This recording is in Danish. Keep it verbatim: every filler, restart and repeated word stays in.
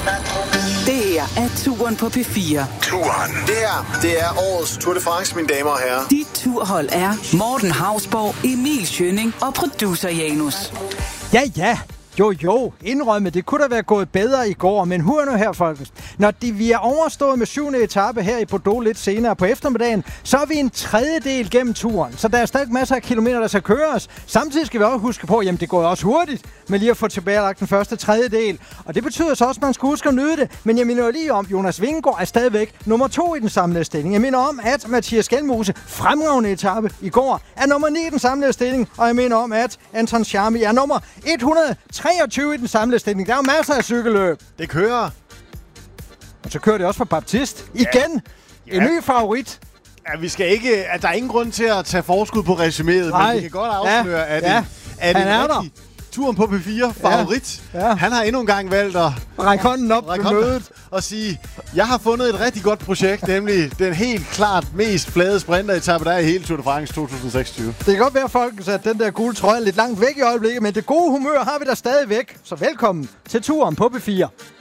Det her er Turen på P fire. Turen. Det her, det er årets Tour de France, mine damer og herrer. Dit turhold er Morten Hausborg, Emil Schønning og producer Janus. Ja, ja. Jo, jo, indrømme, det kunne da være gået bedre i går, men hør nu her, folkens. Når de, vi er overstået med syvende etape her i Bordeaux lidt senere på eftermiddagen, så er vi en tredjedel gennem turen, så der er stadig masser af kilometer, der skal køres. Samtidig skal vi også huske på, jamen det går også hurtigt med lige at få tilbagelagt den første tredjedel. Og det betyder så også, at man skal huske at nyde det. Men jeg minder lige om, Jonas Vingegaard er stadigvæk nummer to i den samlede stilling. Jeg minder om, at Mathias Skelmose, fremragende etape i går, er nummer ni i den samlede stilling. Og jeg minder om, at Anton Charmi er nummer et hundrede treogtyve i den samlede stilling. Der er jo masser af cykelløb. Det kører. Og så kører det også for Baptiste. Igen. Ja. En Ja. ny favorit. Ja, vi skal ikke... At der er ingen grund til at tage forskud på resuméet, men vi kan godt afsløre, ja. at, ja. en, at Han en er rigtig Turen på P fire favorit. Ja. Ja. Han har endnu en gang valgt at række hånden op række ved hånden mødet og sige, jeg har fundet et rigtig godt projekt, nemlig den helt klart mest flade sprinteretappe, der er i hele Tour de France to tusind seksogtyve. Det kan godt være, folkens, at den der gule trøje er lidt langt væk i øjeblikket, men det gode humør har vi der stadig væk. Så velkommen til Turen på P fire.